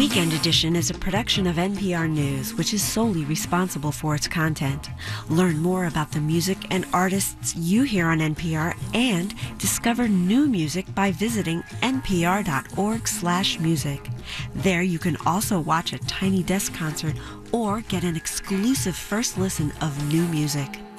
Weekend Edition is a production of NPR News, which is solely responsible for its content. Learn more about the music and artists you hear on NPR and discover new music by visiting npr.org/music. There you can also watch a Tiny Desk concert or get an exclusive first listen of new music.